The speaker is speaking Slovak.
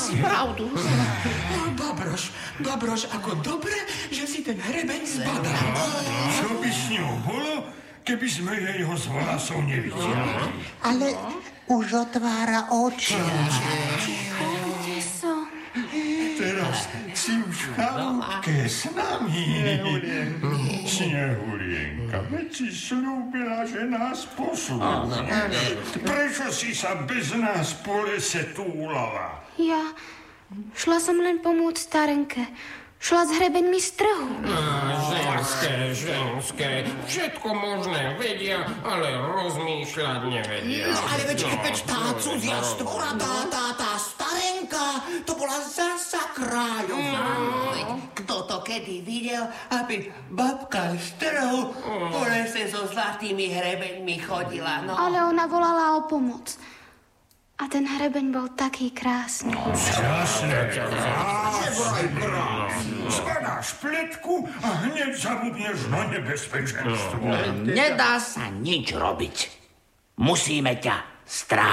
pravdu. Dobroš, ako dobre, že si ten hrebeň zbadal. Čo by s ňou bolo, keby sme jej ho z vlasov nevideli? Ale už otvára oči. Kde som? Teraz si už v chalúbke s nami. Snehulienka, veď si slúbila, že nás poslúcha. Prečo si sa bez nás po lese túlala? Ja šla som len pomôcť starenke. Šla s hrebeňmi z trhu. Ženské, všetko možné vedia, ale rozmýšľať nevedia. No, ale veď tá cudzia stvora, tá starenka, to bola zasa kráľovná. Kto to kedy videl, aby babka z trhu po lese so zlatými hrebeňmi chodila, no. Ale ona volala o pomoc. A ten hrebeň bol taký krásny. Jasné. Zbadáš pletku a hneď zabudneš na nebezpečenstvo. Nedá sa nič robiť. Musíme ťa strážiť.